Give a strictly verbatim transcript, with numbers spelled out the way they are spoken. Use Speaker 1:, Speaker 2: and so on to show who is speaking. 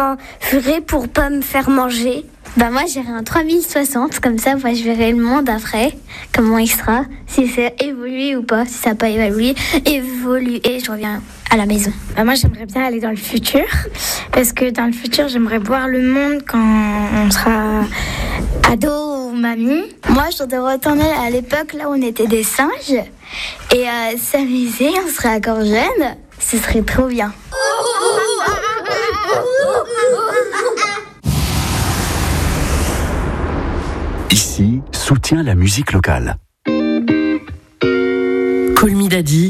Speaker 1: m'en ferais pour pas me faire manger?
Speaker 2: Bah moi j'irai en trois mille soixante, comme ça moi je verrai le monde après, comment il sera, si c'est évolué ou pas, si ça n'a pas évolué, évolué, et je reviens à la maison.
Speaker 3: Bah moi j'aimerais bien aller dans le futur, parce que dans le futur j'aimerais voir le monde quand on sera ado ou mamie.
Speaker 2: Moi je voudrais retourner à l'époque là où on était des singes, et euh, s'amuser, on serait encore jeunes, ce serait trop bien.
Speaker 4: Ici, soutient la musique locale.
Speaker 5: Call Me Daddy